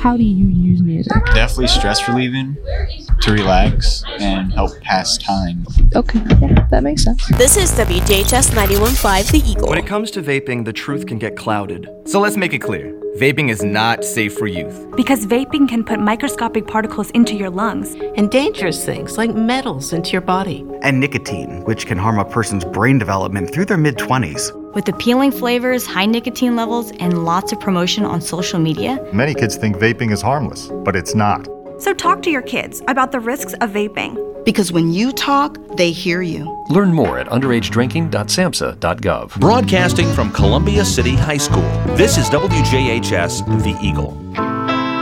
How do you use music? Definitely stress relieving, to relax and help pass time. Okay, yeah, that makes sense. This is WJHS 91.5 The Eagle. When it comes to vaping, the truth can get clouded. So let's make it clear. Vaping is not safe for youth. Because vaping can put microscopic particles into your lungs. And dangerous things like metals into your body. And nicotine, which can harm a person's brain development through their mid-20s. With appealing flavors, high nicotine levels, and lots of promotion on social media. Many kids think vaping is harmless, but it's not. So talk to your kids about the risks of vaping. Because when you talk, they hear you. Learn more at underagedrinking.samhsa.gov. Broadcasting from Columbia City High School, this is WJHS The Eagle.